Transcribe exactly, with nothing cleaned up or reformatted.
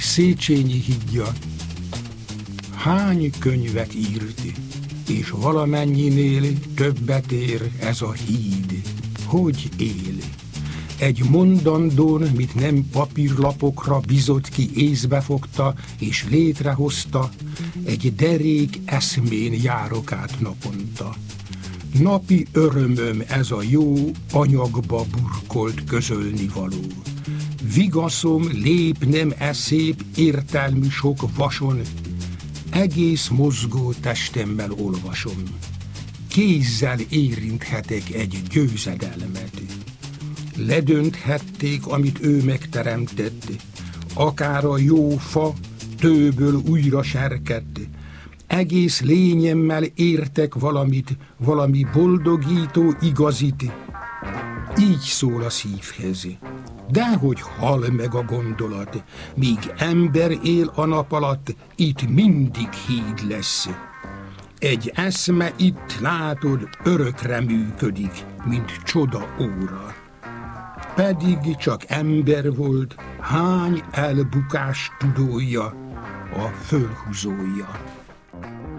Széchenyi hídja. Hány könyvet írt, és valamennyinél többet ér ez a híd. Hogy él? Egy mondandón, mit nem papírlapokra bizott ki, észbe fogta és létrehozta, egy derék eszmén járok át naponta. Napi örömöm ez a jó, anyagba burkolt közölnivaló. Vigaszom, lépnem e szép, értelmű sok vason, egész mozgó testemmel olvasom. Kézzel érinthetek egy győzedelmet. Ledönthették, amit ő megteremtett, akár a jó fa tőből újra serkedt. Egész lényemmel értek valamit, valami boldogító igazit. Így szól a szívhez. Dehogy hal meg a gondolat, míg ember él a nap alatt, itt mindig híd lesz. Egy eszme itt látod, örökre működik, mint csoda óra. Pedig csak ember volt, hány elbukás tudója, a fölhúzója.